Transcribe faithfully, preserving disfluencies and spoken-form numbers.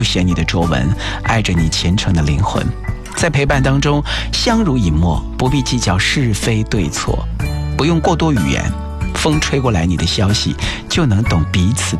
写你的皱纹，爱着你虔诚的灵魂。在陪伴当中相濡以沫，不必计较是非对错，不用过多语言，风吹过来你的消息就能懂彼此的